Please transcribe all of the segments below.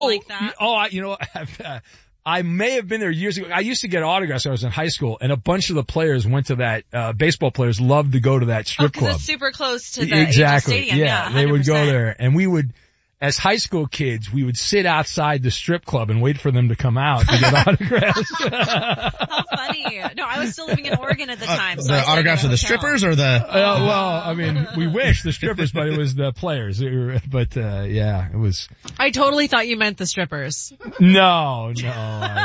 like that? I may have been there years ago. I used to get autographs when I was in high school, and a bunch of the players went to that, baseball players loved to go to that strip club. It's super close to the exactly. Stadium. Yeah, they would go there, and we would, as high school kids, we would sit outside the strip club and wait for them to come out to get autographs. How funny. No, I was still living in Oregon at the time. So the autographs of the strippers or the... we wish the strippers, but it was the players. It was... I totally thought you meant the strippers. No. Hey,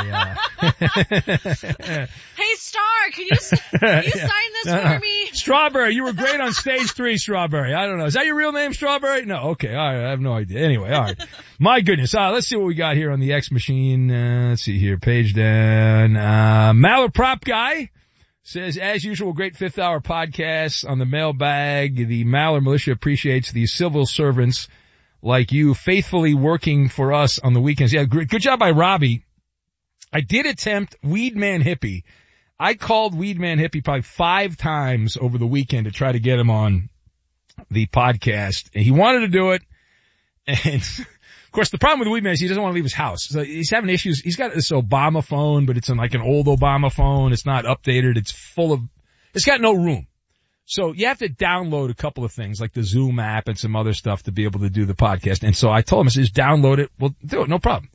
Star, can you sign this for me? Strawberry, you were great on stage 3, Strawberry. I don't know. Is that your real name, Strawberry? No, okay. All right, I have no idea. Anyway, all right. My goodness. Let's see what we got here on the X Machine. Let's see here. Page down. Maller Prop Guy says, as usual, great fifth hour podcast on the mailbag. The Maller Militia appreciates the civil servants like you faithfully working for us on the weekends. Yeah, good job by Robbie. I did attempt Weed Man Hippie. I called Weed Man Hippie probably 5 times over the weekend to try to get him on the podcast. And he wanted to do it. And of course, the problem with Weed Man is he doesn't want to leave his house. So he's having issues. He's got this Obama phone, but it's like an old Obama phone. It's not updated. It's got no room. So you have to download a couple of things like the Zoom app and some other stuff to be able to do the podcast. And so I told him, I said, just download it. We'll do it. No problem.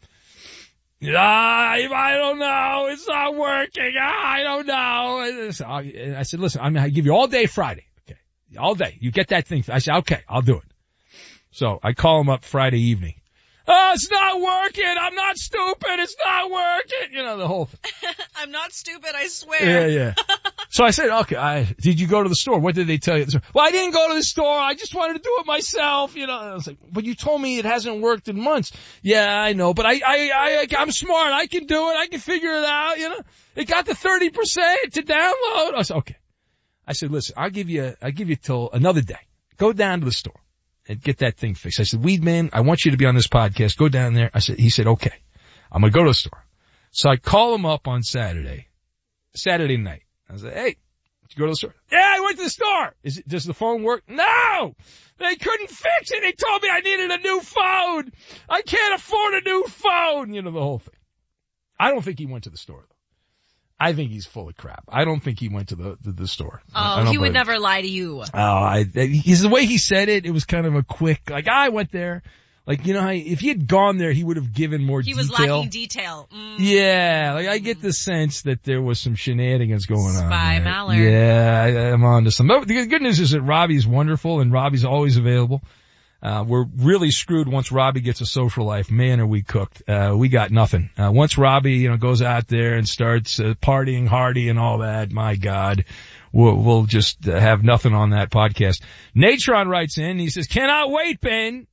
I don't know. It's not working. I don't know. And I said, listen, I'm going to give you all day Friday. Okay. All day. You get that thing. I said, okay, I'll do it. So I call him up Friday evening. Oh, it's not working. I'm not stupid. It's not working. The whole thing. I'm not stupid, I swear. Yeah. So I said, okay, did you go to the store? What did they tell you? Well, I didn't go to the store. I just wanted to do it myself. And I was like, but you told me it hasn't worked in months. Yeah, I know, but I'm smart. I can do it. I can figure it out. It got to 30% to download. I said, okay. I said, listen, I'll give you till another day. Go down to the store and get that thing fixed. I said, Weed Man, I want you to be on this podcast. Go down there. He said, okay, I'm going to go to the store. So I call him up on Saturday night. I said, hey, did you go to the store? Yeah, I went to the store. Does the phone work? No! They couldn't fix it. They told me I needed a new phone. I can't afford a new phone. The whole thing. I don't think he went to the store, though. I think he's full of crap. I don't think he went to the store. Oh, he would never lie to you. Oh, the way he said it was kind of a quick, I went there. How if he had gone there, he would have given more detail. He was lacking detail. Yeah, I get the sense that there was some shenanigans going on. Spy Maller. Yeah, I'm on to some. The good news is that Robbie's wonderful and Robbie's always available. We're really screwed once Robbie gets a social life. Man, are we cooked. We got nothing. Once Robbie, goes out there and starts partying hardy and all that, my God, we'll just have nothing on that podcast. Natron writes in, he says, cannot wait, Ben.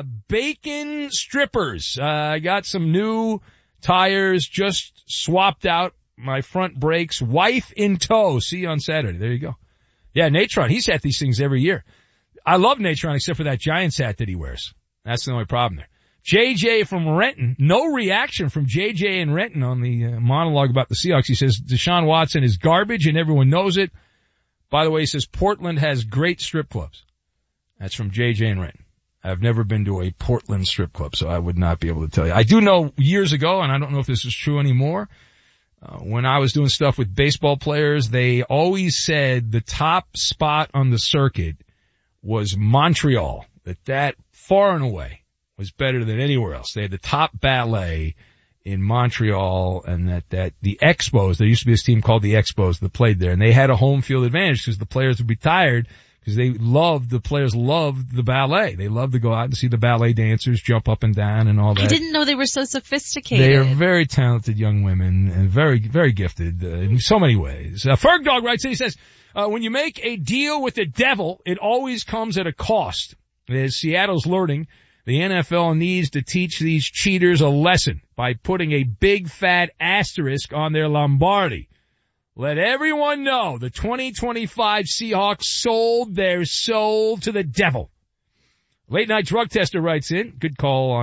Bacon strippers. I got some new tires, just swapped out my front brakes, wife in tow. See you on Saturday. There you go. Yeah, Natron, he's at these things every year. I love Natron except for that Giants hat that he wears. That's the only problem there. JJ from Renton, no reaction from JJ in Renton on the monologue about the Seahawks. He says Deshaun Watson is garbage and everyone knows it. By the way, he says Portland has great strip clubs. That's from JJ in Renton. I've never been to a Portland strip club, so I would not be able to tell you. I do know years ago, and I don't know if this is true anymore, when I was doing stuff with baseball players, they always said the top spot on the circuit was Montreal, that far and away was better than anywhere else. They had the top ballet in Montreal, and that the Expos, there used to be this team called the Expos that played there, and they had a home field advantage because the players would be tired because the players loved the ballet. They loved to go out and see the ballet dancers jump up and down and all that. I didn't know they were so sophisticated. They are very talented young women and very, very gifted in so many ways. Ferg Dog writes in, he says, when you make a deal with the devil, it always comes at a cost. As Seattle's learning, the NFL needs to teach these cheaters a lesson by putting a big fat asterisk on their Lombardi. Let everyone know the 2025 Seahawks sold their soul to the devil. Late Night Drug Tester writes in, good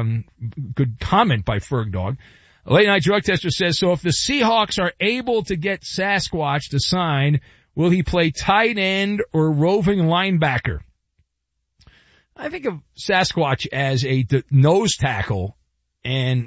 comment by Ferg Dog. Late Night Drug Tester says, so if the Seahawks are able to get Sasquatch to sign, will he play tight end or roving linebacker? I think of Sasquatch as a nose tackle and